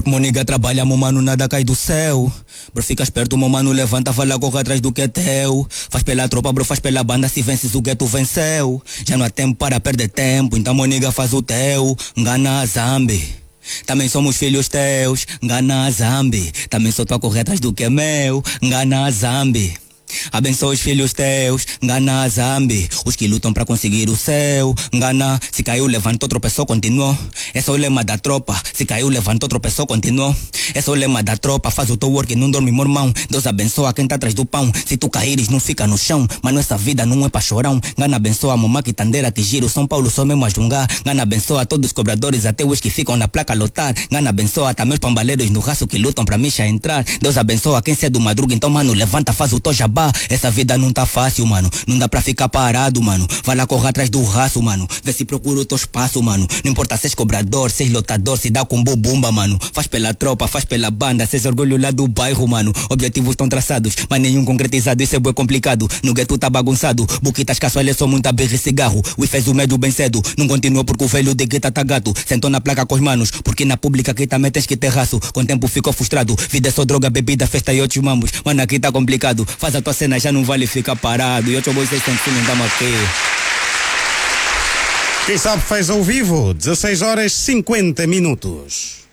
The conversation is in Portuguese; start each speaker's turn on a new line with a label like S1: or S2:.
S1: Moniga trabalha, meu mano, nada cai do céu. Bro, fica esperto, meu mano, levanta, fala, corre atrás do que é teu. Faz pela tropa, bro, faz pela banda, se vences o gueto venceu. Já não há tempo para perder tempo, então Moniga faz o teu. Engana a Zambi, também somos filhos teus. Engana a Zambi, também sou tua correr atrás do que é meu. Engana a Zambi, abençoa os filhos teus. Engana a Zambi, os que lutam pra conseguir o céu. Engana, se caiu, levantou, tropeçou, continuou. Esse é o lema da tropa. Se caiu, levantou, tropeçou, continuou. Esse é o lema da tropa. Faz o teu work e não dorme, meu irmão. Deus abençoa quem tá atrás do pão. Se tu caíres, não fica no chão. Mas essa vida não é pra chorão. Engana abençoa a mamã que tandeira que gira o São Paulo só mesmo a jungar. Engana abençoa todos os cobradores, até os que ficam na placa lotar. Engana abençoa também os pambaleiros no raço que lutam pra micha entrar. Deus abençoa quem cedo madruga, então mano, levanta, faz o teu jabá. Essa vida não tá fácil, mano. Não dá pra ficar parado, mano. Vai lá correr atrás do raço, mano. Vê se procura o teu espaço, mano. Não importa se és cobrador, se és lotador, se dá com bumba, mano. Faz pela tropa, faz pela banda, se és orgulho lá do bairro, mano. Objetivos estão traçados, mas nenhum concretizado. Isso é bem complicado. No gueto tá bagunçado. Buquitas, caçoalhas, só muita birra e cigarro. O fez o médio bem cedo. Não continua porque o velho de gueta tá gato. Sentou na placa com os manos, porque na pública aqui também tens que ter raço. Com o tempo ficou frustrado. Vida é só droga, bebida, festa e outros mambos. Mano, aqui tá complicado. Faz a tua cena, já não vale ficar parado. E eu te vou vocês estão não aqui.
S2: Quem sabe faz ao vivo, 16 horas 50 minutos.